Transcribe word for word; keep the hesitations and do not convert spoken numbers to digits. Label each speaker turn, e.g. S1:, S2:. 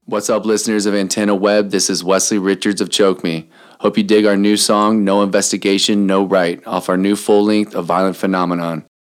S1: What's up, listeners of Antenna Web? This is Wesley Richards of Choke Me. Hope you dig our new song, No Investigation, No Right, off our new full length, A Violent Phenomenon.